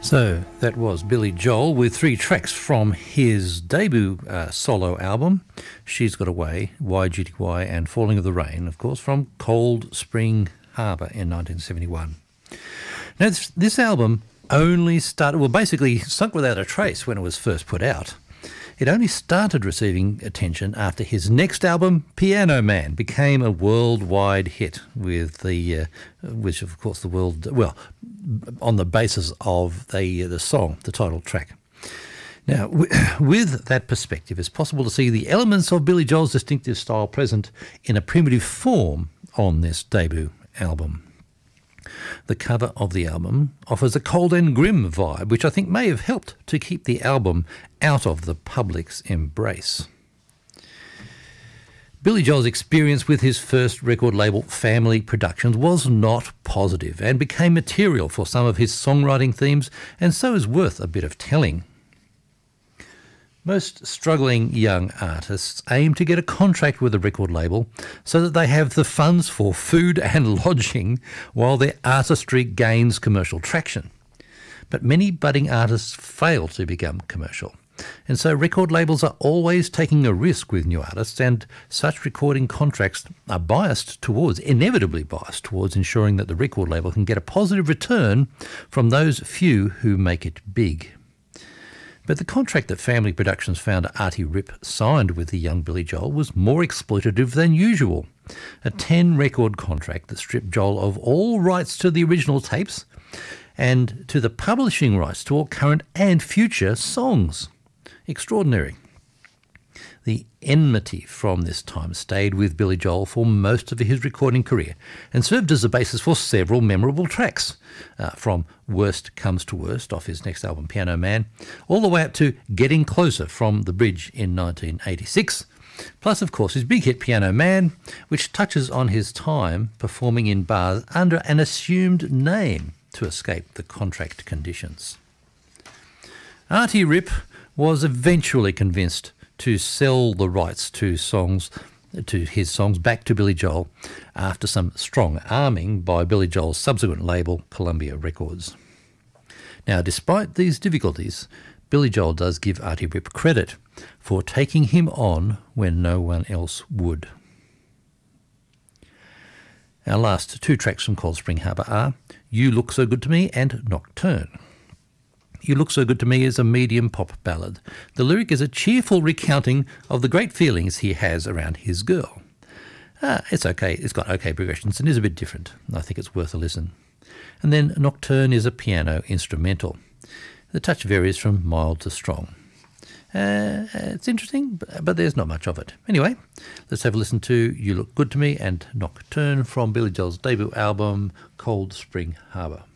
So that was Billy Joel with 3 tracks from his debut solo album, She's Got Away, YGTY and Falling of the Rain, of course, from Cold Spring Harbor in 1971. Now, this album only started, well, basically sunk without a trace when it was first put out. It only started receiving attention after his next album, Piano Man, became a worldwide hit with which of course on the basis of the song, the title track. Now, with that perspective, it's possible to see the elements of Billy Joel's distinctive style present in a primitive form on this debut album. The cover of the album offers a cold and grim vibe, which I think may have helped to keep the album out of the public's embrace. Billy Joel's experience with his first record label, Family Productions, was not positive and became material for some of his songwriting themes, and so is worth a bit of telling. Most struggling young artists aim to get a contract with a record label so that they have the funds for food and lodging while their artistry gains commercial traction. But many budding artists fail to become commercial, and so record labels are always taking a risk with new artists, and such recording contracts are inevitably biased towards ensuring that the record label can get a positive return from those few who make it big. But the contract that Family Productions founder Artie Ripp signed with the young Billy Joel was more exploitative than usual. A 10-record contract that stripped Joel of all rights to the original tapes and to the publishing rights to all current and future songs. Extraordinary. The enmity from this time stayed with Billy Joel for most of his recording career and served as the basis for several memorable tracks, from Worst Comes to Worst off his next album, Piano Man, all the way up to Getting Closer from The Bridge in 1986, plus, of course, his big hit Piano Man, which touches on his time performing in bars under an assumed name to escape the contract conditions. Artie Ripp was eventually convinced to sell the rights to his songs back to Billy Joel after some strong arming by Billy Joel's subsequent label, Columbia Records. Now, despite these difficulties, Billy Joel does give Artie Ripp credit for taking him on when no one else would. Our last 2 tracks from Cold Spring Harbor are You Look So Good to Me and Nocturne. You Look So Good to Me is a medium pop ballad. The lyric is a cheerful recounting of the great feelings he has around his girl. It's okay. It's got okay progressions and is a bit different. I think it's worth a listen. And then Nocturne is a piano instrumental. The touch varies from mild to strong. It's interesting, but there's not much of it. Anyway, let's have a listen to You Look Good to Me and Nocturne from Billy Joel's debut album, Cold Spring Harbor.